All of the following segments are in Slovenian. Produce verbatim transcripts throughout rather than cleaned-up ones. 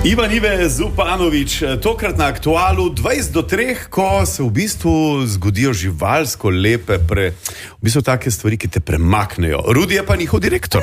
Ivan Ive Zupanović, tokrat na Aktualu dvajset do treh, ko se v bistvu zgodijo živalsko lepe, pre, v bistvu take stvari, ki te premaknejo. Rudi je pa njihov direktor.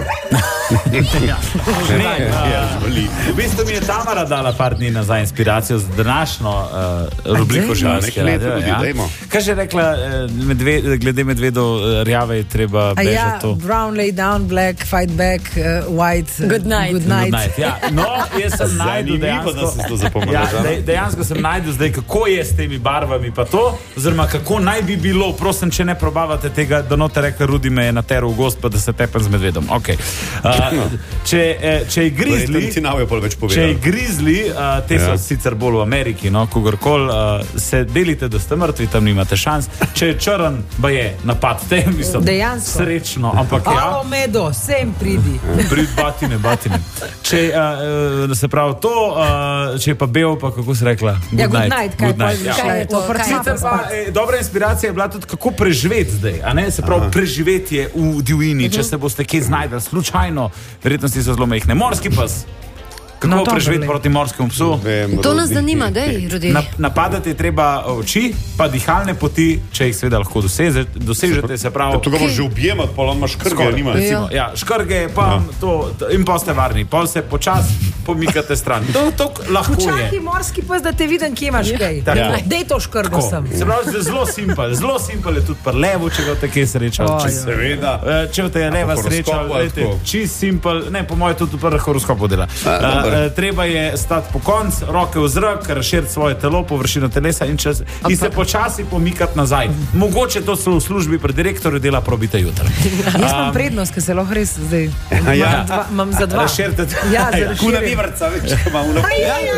Ja, ne, uh, v bistvu mi je Tamara dala par dni nazaj inspiracijo z današnjo uh, rubriko Živalske radio. Ja. Kaj že rekla, medve, glede medvedov rjave je treba bežati ja, to? Brown lay down, black fight back, uh, white good night. Good night. Good night. Ja. No, jaz sem najdel dejansko, ja, de, dejansko sem najdel zdaj, kako je s temi barvami pa to, oziroma kako naj bi bilo, prosim, če ne probavate tega, da note rekla, Rudi me je nateral v gost, pa da se tepem z medvedom. Okay. Uh, če, če je grizli, če je grizli, uh, te so ja. sicer bolj v Ameriki, no, kogorkoli, uh, se delite, da ste mrtvi, tam nimate šans. Če je črn, ba je napad, te mislim, dejansko. Srečno, ampak ja. Alo, medo, sem pridi. Prid, batine, batine. Če, uh, se pravi to, uh, če je pa bel, pa kako si rekla? Good ja, good night. night, kaj, good night. Ja. Kaj je to? Kaj je to? Pa, eh, dobra inspiracija je bila tudi, kako preživeti zdaj, a ne? Se pravi, preživetje v divjini, če se boste kje znajdali slučajno, verjetnosti so zelo mehne. Morski pes. Kako no, preživeti proti morskemu psu? Vem, to nas zanima, dej, Rudi. Na, napadati je treba oči, pa dihalne poti, če jih seveda lahko doseže, dosežete, se pravi... To ga moraš že objemati, pa on ima škrge, nima. Recimo, ja, škrge, pa ja. to, to, in pa ste varni, pa se počas pomikate stran. To, to lahko je. Počakaj morski pes, da te vidim, kje imaš kaj. Ja. Dej to škrgo sem. Se pravi, zelo simpel, zelo simpel je tudi pri levu, če ga te kje srečal. Oh, seveda. Če te je leva srečal, čist simpel, ne, po moje tudi prvi horoskopu dela. Treba je stati po konc, roke v zrak, razširiti svoje telo, površino telesa in, čas, in se počasi pomikati nazaj. Mogoče to so v službi pri direktorju dela, probite jutri. Jaz imam prednost, ker se lahko res zdaj imam za dva. Razširite. Ja, za kuna nivrca, več, ko imam vno.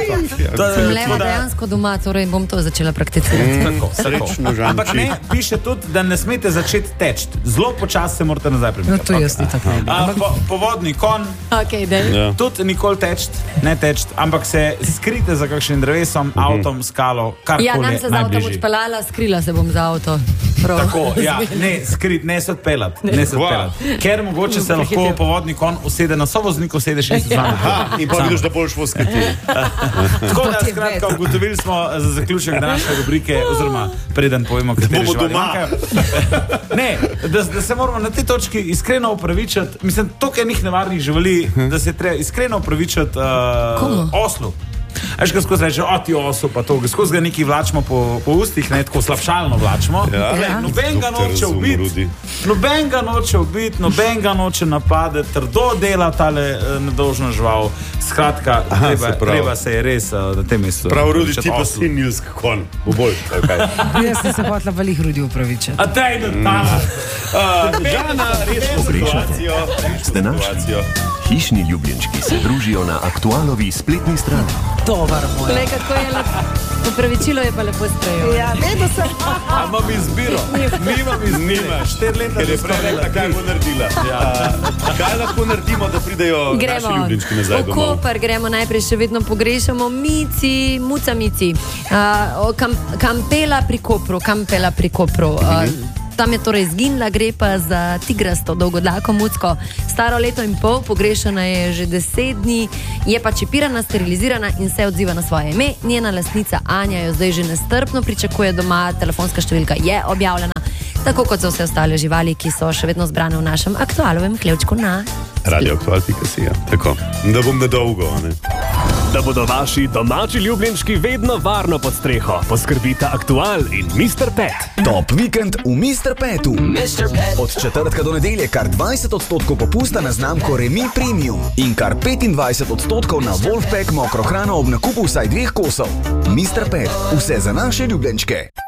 Sem leva dejansko doma, torej bom to začela prakticirati. Tako, srečno, Ampak ne, piše tudi, da ne smete začeti teči. Zelo počasi se morate nazaj premikati. No, to jaz ni tako. Povodni kon, okay, ja. tudi nikoli teči, ne teči, ampak se skrite za kakšnim drevesom, uh-huh. avtom, skalo, karkoli. Ja, nam se z avtom odpeljala, skrila se bom za avto. Prav. Tako, ja, ne, skrit, ne se odpeljati, ne, ne se odpeljati. Ker mogoče se lahko povodni kon usede na sovozniku, sedeš in se z vami. Aha, in pa vidiš, da boš v skriti. Tako da, skratka, ugotovili smo za zaključek današnje rubrike, oziroma preden povemo, kateri živali manjkajo. Ne, da, da se moramo na tej točki iskreno upravičati, mislim, toliko enih nevarnih živali, da se treba iskreno upravičati uh, oslu. Veš, ko skozi reče, o ti osu, pa to, skozi ga nekaj vlačimo po, po ustih, ne, tako slabšalno vlačimo. Ja. Ja. Noben ga noče ubiti, noben ga noče ubiti, noben ga noče napadeti, trdo dela tale uh, nedolžno žival. Skratka, Aha, treba, se treba se je res uh, na tem mestu. Prav, Rudi, ti pa si nilsk kon, v bolj, okay. Jaz sem se hotla valih Rudi upravičati. A tej, da tala. Žana, resno situacijo. Ste naši? Hišni ljubljenčki se družijo na Aktualovi spletni strani. Tovar moj. Le, kako je lepo. Upravičilo je pa lepo sprejel. Ja, vedno sem. A imam izbiro. Nimam izbiro. Štir leta je prej rekla, kaj bo naredila. Ja. Kaj lahko naredimo, da pridejo gremo naši ljubljenčki nazaj domov? V Koper gremo najprej, še vedno pogrešamo Mici, Muca Mici. Uh, kam, kampela pri Kopru, kampela pri Kopru. Uh, Tam je torej zginila, gre pa za tigrasto dolgodlako mucko. Staro leto in pol, pogrešana je že deset dni, je pa čipirana, sterilizirana in se odziva na svoje ime. Njena lastnica Anja jo zdaj že nestrpno pričakuje doma, telefonska številka je objavljena, tako kot so vse ostale živali, ki so še vedno zbrane v našem aktualovem hlevčku na radio aktual pika si. Tako, da bom nedolgo, ne? Da bodo vaši domači ljubljenčki vedno varno pod streho, poskrbita Aktual in mister Pet. Top vikend v mister Petu. mister Pet. Od četrtka do nedelje kar dvajset odstotkov popusta na znamko Remi Premium in kar petindvajset odstotkov na Wolfpack mokro hrano ob nakupu vsaj dveh kosov. mister Pet. Vse za naše ljubljenčke.